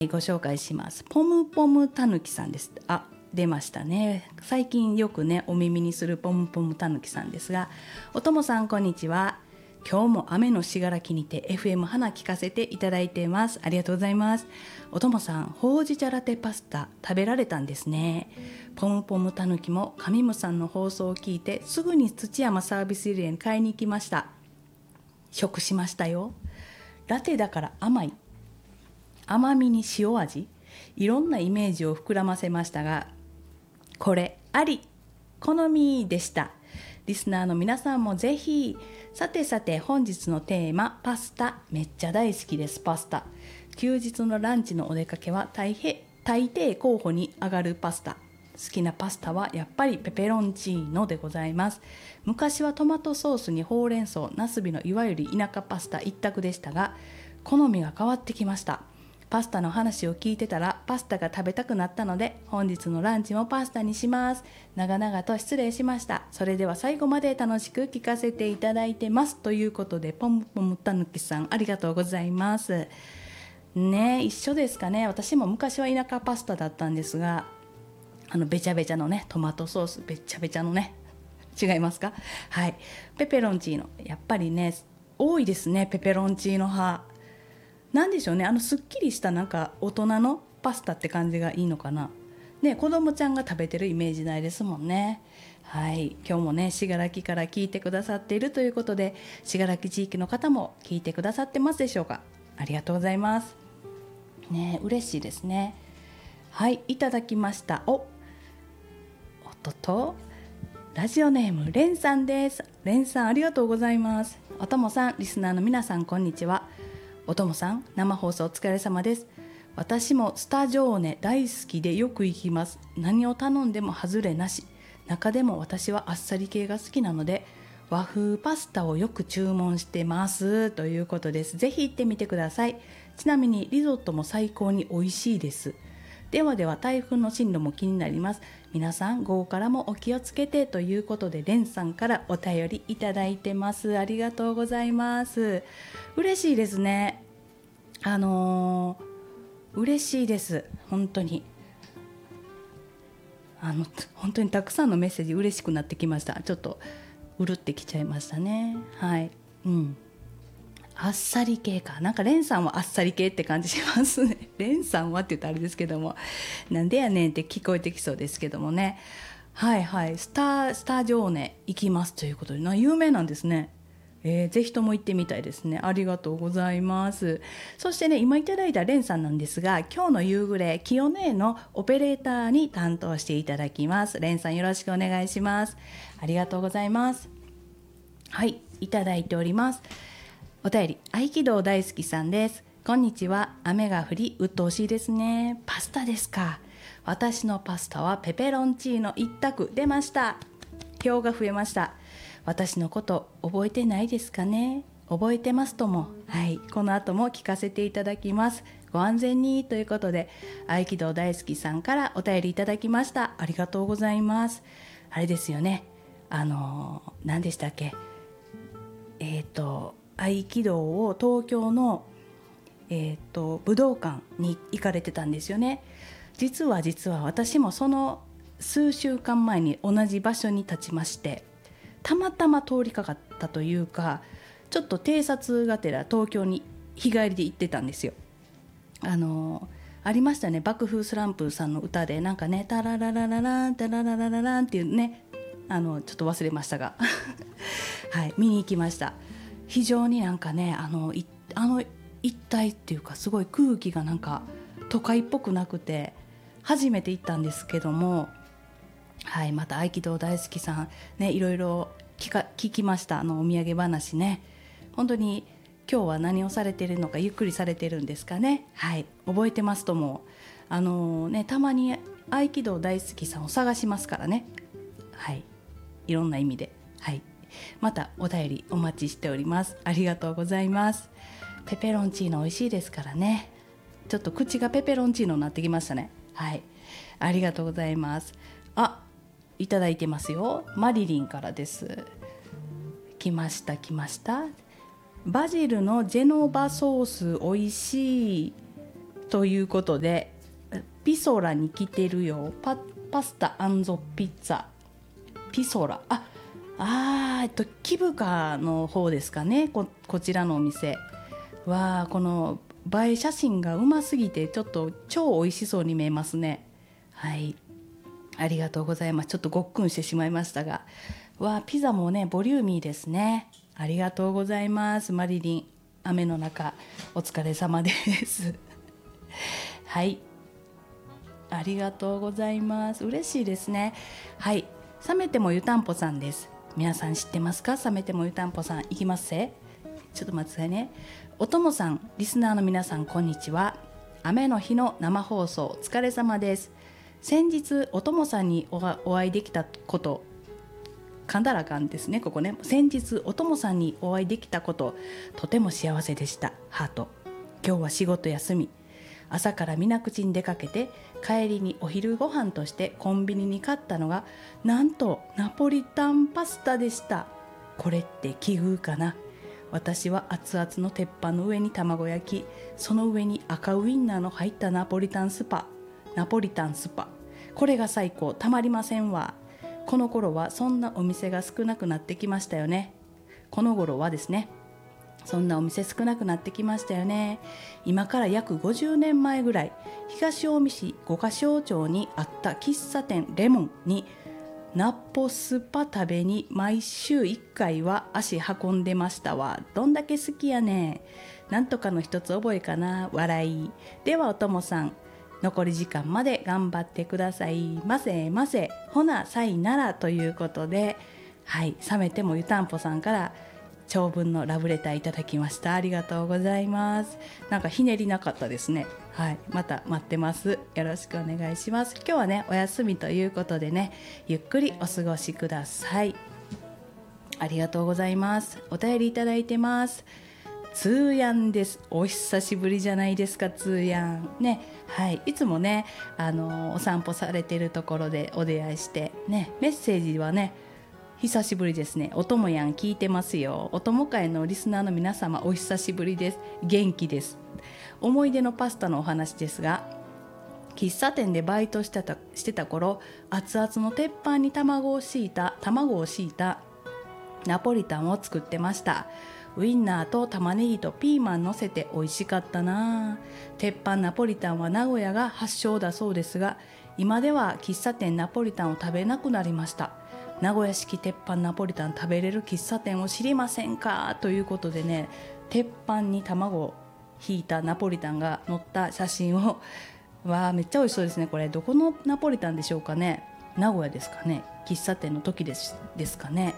ご紹介します。ポムポムたぬきさんです。出ましたね。最近よくねお耳にするポムポムたぬきさんですが、おともさんこんにちは。今日も雨のしがらきにて FM 花聞かせていただいています。ありがとうございます。おともさん、ほうじ茶ラテパスタ食べられたんですね。ポムポムたぬきも上ムさんの放送を聞いてすぐに土山サービスエリアに買いに行きました。食しましたよ。ラテだから甘い、甘みに塩味、いろんなイメージを膨らませましたが、これあり、好みでした。リスナーの皆さんもぜひ。さて本日のテーマ、パスタ。めっちゃ大好きです。パスタ。休日のランチのお出かけは大抵候補に上がるパスタ。好きなパスタはやっぱりペペロンチーノでございます。昔はトマトソースにほうれん草、ナスビのいわゆる田舎パスタ一択でしたが、好みが変わってきました。パスタの話を聞いてたらパスタが食べたくなったので、本日のランチもパスタにします。長々と失礼しました。それでは最後まで楽しく聞かせていただいてます。ということで、ポムポムたぬきさんありがとうございますね。一緒ですかね。私も昔は田舎パスタだったんですが、べちゃべちゃのねトマトソース、べちゃべちゃのね、違いますか。はい。ペペロンチーノ、やっぱりね多いですね、ペペロンチーノ派。なんでしょうね、すっきりしたなんか大人のパスタって感じがいいのかな。ね、子供ちゃんが食べてるイメージないですもんね。はい、今日もね信楽から聞いてくださっているということで、信楽地域の方も聞いてくださってますでしょうか。ありがとうございますね、嬉しいですね。はい、いただきました。ラジオネームレンさんです。レンさんありがとうございます。おともさん、リスナーの皆さんこんにちは。おともさん、生放送お疲れ様です。私もスタジョーネ大好きでよく行きます。何を頼んでも外れなし。中でも私はあっさり系が好きなので和風パスタをよく注文してますということです。ぜひ行ってみてください。ちなみにリゾットも最高に美味しいです。では台風の進路も気になります。皆さん午後からもお気をつけてということで、レンさんからお便りいただいてます。ありがとうございます。嬉しいですね。嬉しいです。本当にたくさんのメッセージ嬉しくなってきました。ちょっとうるってきちゃいましたね。はい、あっさり系か。なんかレンさんはあっさり系って感じしますね。レンさんはって言ったらあれですけども、なんでやねんって聞こえてきそうですけどもね。はいはい、スタジョーネ行きますということで、有名なんですね。ぜひとも行ってみたいですね。ありがとうございます。そしてね、今いただいたレンさんなんですが、今日の夕暮れキヨネのオペレーターに担当していただきます。レンさんよろしくお願いします。ありがとうございます。はい、いただいております。お便り、合気道大好きさんです。こんにちは。雨が降り鬱陶しいですね。パスタですか。私のパスタはペペロンチーノ一択。出ました。票が増えました。私のこと覚えてないですかね。覚えてますとも。はい、この後も聞かせていただきます。ご安全にということで、合気道大好きさんからお便りいただきました。ありがとうございます。あれですよね、何でしたっけ。合気道を東京の、武道館に行かれてたんですよね。実は私もその数週間前に同じ場所に立ちまして、たまたま通りかかったというか、ちょっと偵察がてら東京に日帰りで行ってたんですよ。ありましたね、爆風スランプさんの歌で、なんかね、タララララランタララララランっていうね、ちょっと忘れましたがはい、見に行きました。非常になんかね、一帯っていうか、すごい空気がなんか都会っぽくなくて、初めて行ったんですけども、はい、また合気道大好きさんね、いろいろ聞きました。お土産話ね。本当に今日は何をされているのか、ゆっくりされてるんですかね。はい、覚えてますとも。たまに合気道大好きさんを探しますからね。はい、いろんな意味で。はい、またお便りお待ちしております。ありがとうございます。ペペロンチーノ美味しいですからね。ちょっと口がペペロンチーノになってきましたね。はい、ありがとうございます。いただいてますよ。マリリンからです。来ました。バジルのジェノバソース美味しい。 ということでピソラに来てるよ。パスタ&ピッツァピソラ、キブカの方ですかね。こちらのお店はこの映え写真がうますぎてちょっと超美味しそうに見えますね。はい、ありがとうございます。ちょっとごっくんしてしまいましたが、ピザもねボリューミーですね。ありがとうございます。マリリン、雨の中お疲れ様ですはい、ありがとうございます。嬉しいですね。はい、冷めても湯たんぽさんです。皆さん知ってますか？冷めても湯たんぽさん、いきますせ。ちょっと待ってくださいね。おともさん、リスナーの皆さん、こんにちは。雨の日の生放送お疲れ様です。先日おともさんにお会いできたこと、噛んだらあかんですね、ここね。先日おともさんにお会いできたこと、とても幸せでした。ハート。今日は仕事休み、朝から水口に出かけて、帰りにお昼ご飯としてコンビニに買ったのがなんとナポリタンパスタでした。これって奇遇かな。私は熱々の鉄板の上に卵焼き、その上に赤ウインナーの入ったナポリタンスパ、これが最高、たまりませんわ。この頃はそんなお店が少なくなってきましたよね。この頃はですね、そんなお店少なくなってきましたよね。今から約50年前ぐらい、東近江市五ヶ庄町にあった喫茶店レモンにナポスパ食べに毎週1回は足運んでましたわ。どんだけ好きやねん。なんとかの一つ覚えかな、笑い。ではおともさん、残り時間まで頑張ってくださいませませ。ほなさいならということで、はい、冷めても湯たんぽさんから長文のラブレターいただきました。ありがとうございます。なんかひねりなかったですね。はい、また待ってます。よろしくお願いします。今日はねお休みということでね、ゆっくりお過ごしください。ありがとうございます。お便りいただいてます。つーやんです。お久しぶりじゃないですか、つーやんね。はい、いつもねお散歩されてるところでお出会いしてね、メッセージはね、久しぶりですね。おともやん聞いてますよ。おとも会のリスナーの皆様、お久しぶりです。元気です。思い出のパスタのお話ですが、喫茶店でバイトしてた頃、熱々の鉄板に卵を敷いたナポリタンを作ってました。ウインナーと玉ねぎとピーマン乗せて美味しかったな。鉄板ナポリタンは名古屋が発祥だそうですが、今では喫茶店ナポリタンを食べなくなりました。名古屋式鉄板ナポリタン食べれる喫茶店を知りませんかということでね、鉄板に卵を引いたナポリタンが載った写真をめっちゃ美味しそうですね。これどこのナポリタンでしょうかね。名古屋ですかね。喫茶店の時ですかね。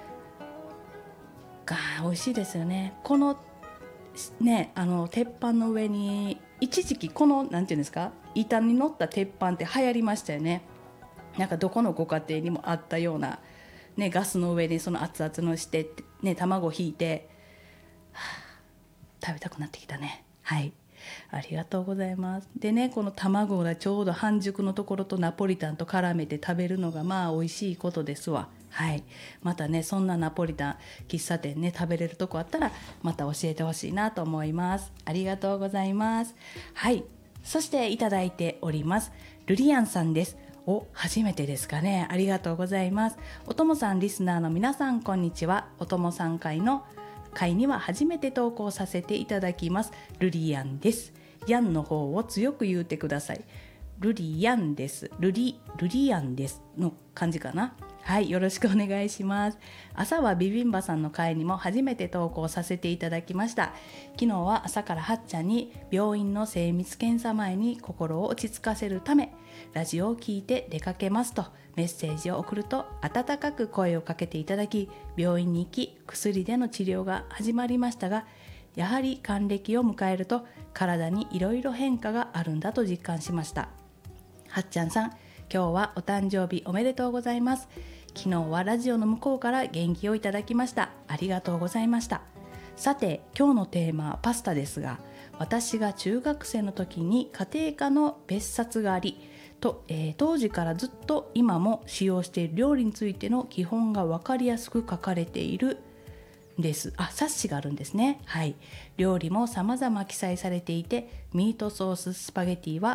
美味しいですよね。このね、鉄板の上に一時期このなんていうんですか、板に乗った鉄板って流行りましたよね。なんかどこのご家庭にもあったような、ね、ガスの上にその熱々のして、ね、卵をひいて、食べたくなってきたね。はい、ありがとうございます。でね、この卵がちょうど半熟のところとナポリタンと絡めて食べるのが美味しいことですわ。はい、またねそんなナポリタン喫茶店ね食べれるとこあったらまた教えてほしいなと思います。ありがとうございます。はい、そしていただいておりますルリアンさんです。初めてですかね。ありがとうございます。おともさんリスナーの皆さんこんにちは。おともさん会には初めて投稿させていただきます。ルリアンです。ヤンの方を強く言うてください。ルリアンです。ルリアンですの感じかな。はい、よろしくお願いします。朝はビビンバさんの会にも初めて投稿させていただきました。昨日は朝からはっちゃんに病院の精密検査前に心を落ち着かせるためラジオを聞いて出かけますとメッセージを送ると、温かく声をかけていただき、病院に行き薬での治療が始まりましたが、やはり還暦を迎えると体にいろいろ変化があるんだと実感しました。はっちゃんさん、今日はお誕生日おめでとうございます。昨日はラジオの向こうから元気をいただきました。ありがとうございました。さて今日のテーマはパスタですが、私が中学生の時に家庭科の別冊があり当時からずっと今も使用している料理についての基本が分かりやすく書かれているです。冊子があるんですね。はい。料理も様々記載されていて、ミートソーススパゲティは